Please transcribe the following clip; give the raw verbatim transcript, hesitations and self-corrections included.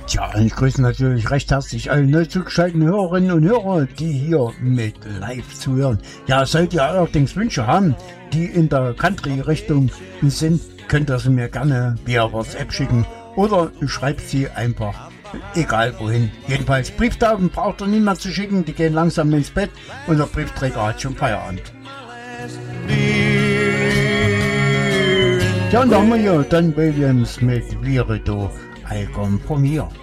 Tja, ich grüße natürlich recht herzlich alle neu zugeschalteten Hörerinnen und Hörer, die hier mit live zuhören. Ja, sollt ihr allerdings Wünsche haben, die in der Country-Richtung sind, könnt ihr sie mir gerne via WhatsApp schicken oder schreibt sie einfach, egal wohin. Jedenfalls Brieftauben braucht ihr niemand zu schicken, die gehen langsam ins Bett und der Briefträger hat schon Feierabend. Ja, und da haben wir ja Don Williams mit Viredo, I Come From Here.